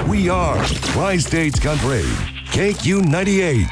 We are Tri-States Country, KQ98.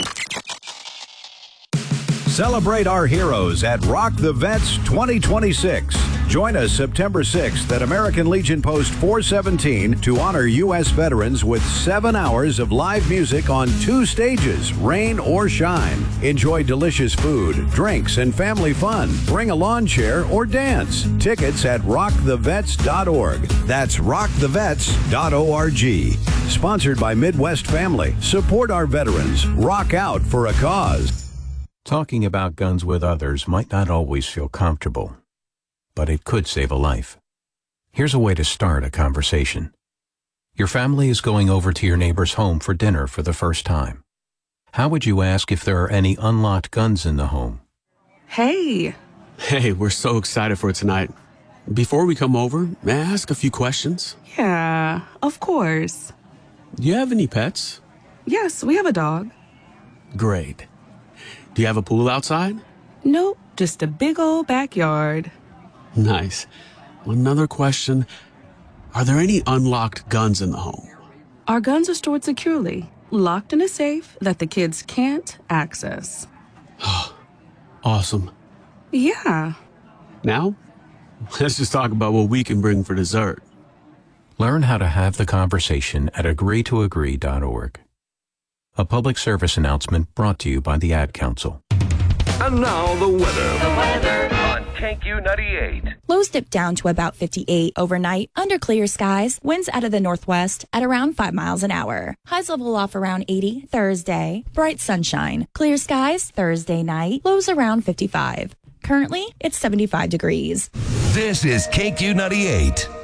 Celebrate our heroes at Rock the Vets 2026. Join us September 6th at American Legion Post 417 to honor U.S. veterans with 7 hours of live music on 2 stages, rain or shine. Enjoy delicious food, drinks, and family fun. Bring a lawn chair or dance. Tickets at rockthevets.org. That's rockthevets.org. Sponsored by Midwest Family. Support our veterans. Rock out for a cause. Talking about guns with others might not always feel comfortable, but it could save a life. Here's a way to start a conversation. Your family is going over to your neighbor's home for dinner for the first time. How would you ask if there are any unlocked guns in the home? Hey, we're so excited for tonight. Before we come over, may I ask a few questions? Yeah, of course. Do you have any pets? Yes, we have a dog. Great. Do you have a pool outside? Nope, just a big old backyard. Nice. Another question. Are there any unlocked guns in the home? Our guns are stored securely, locked in a safe that the kids can't access. Awesome. Yeah. Now, let's just talk about what we can bring for dessert. Learn how to have the conversation at agreetoagree.org. A public service announcement brought to you by the Ad Council. And now the weather. On KQ98. Lows dip down to about 58 overnight under clear skies. Winds out of the northwest at around 5 miles an hour. Highs level off around 80 Thursday. Bright sunshine. Clear skies Thursday night. Lows around 55. Currently, it's 75 degrees. This is KQ98.